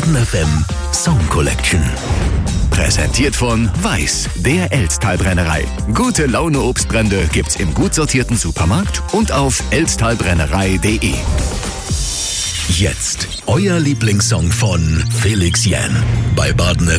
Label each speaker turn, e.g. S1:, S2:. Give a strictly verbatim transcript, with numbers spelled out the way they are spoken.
S1: Baden F M Song Collection. Präsentiert von Weiß, der Elsttalbrennerei. Gute Laune Obstbrände gibt's im gut sortierten Supermarkt und auf elsttalbrennerei punkt de. Jetzt euer Lieblingssong von Felix Jähn bei Baden F M.